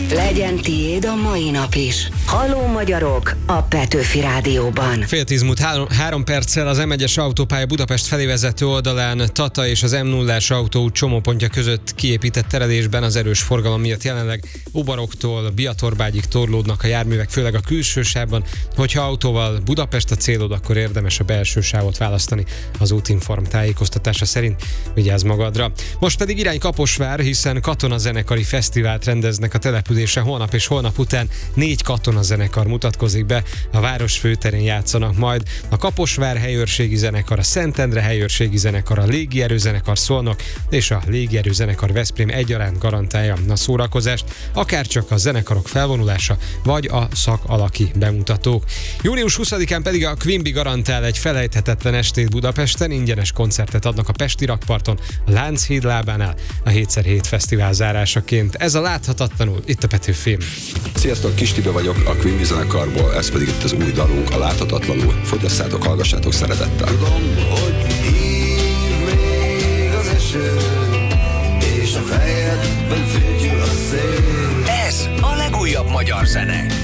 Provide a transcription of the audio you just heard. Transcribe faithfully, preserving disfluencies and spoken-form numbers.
Legyen tiéd a mai nap is. Halló magyarok a Petőfi Rádióban. Fél tíz múlt három, három perccel az em egyes autópálya Budapest felé vezető oldalán Tata és az em nullás autóút csomópontja között kiépített terelésben az erős forgalom miatt jelenleg Ubaroktól Biatorbágyig torlódnak a járművek, főleg a külső sávban. Hogyha autóval Budapest a célod, akkor érdemes a belső sávot választani az Útinform tájékoztatása szerint. Vigyázz magadra. Most pedig irány Kaposvár, hiszen katonazenekari fesztivált rendeznek a településen. Holnap és holnap után négy katonazenekar mutatkozik be, a város főterén játszanak majd. A Kaposvár helyőrségi zenekar, a Szentendre helyőrségi zenekar, a légierőzenekar Szolnok és a légierőzenekar Veszprém egyaránt garantálja a szórakozást, akár csak a zenekarok felvonulása, vagy a szakalaki bemutatók. június huszadikán pedig a Quimby garantál egy felejthetetlen estét Budapesten, ingyenes koncertet adnak a Pesti rakparton, a Lánchíd lábánál, a hét szer hét fesztivál zárásaként. Ez a Láthatatlanul, itt a Petőfi. Sziasztok, Kis Tibi vagyok a Quimby zenekarból, ez pedig itt az új dalunk, a Láthatatlanul. Fogyasszátok, hallgassátok szeretettel. Tudom, hogy hív még az eső, és a fejedben fütyül a szél. Ez a legújabb magyar zene.